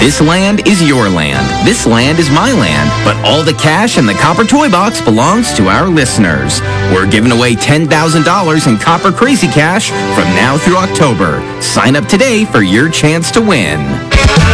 This land is your land. This land is my land. But all the cash in the Copper Toy Box belongs to our listeners. We're giving away $10,000 in Copper Crazy Cash from now through October. Sign up today for your chance to win.